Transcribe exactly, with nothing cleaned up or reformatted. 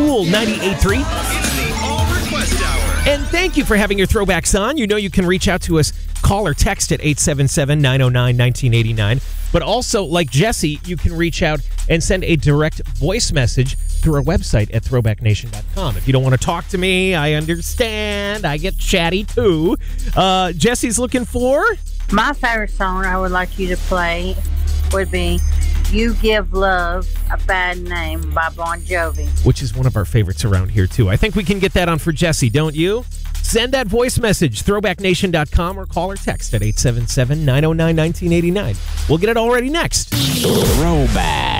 Cool ninety-eight point three. It's the All Request Hour. And thank you for having your throwbacks on. You know you can reach out to us, call or text at eight seven seven, nine oh nine, one nine eight nine. But also, like Jesse, you can reach out and send a direct voice message through our website at throwback nation dot com. If you don't want to talk to me, I understand. I get chatty too. Uh, Jesse's looking for... My favorite song I would like you to play would be You Give Love a Bad Name by Bon Jovi. Which is one of our favorites around here, too. I think we can get that on for Jesse, don't you? Send that voice message, throwback nation dot com, or call or text at eight seven seven, nine oh nine, one nine eight nine. We'll get it all ready next. Throwback.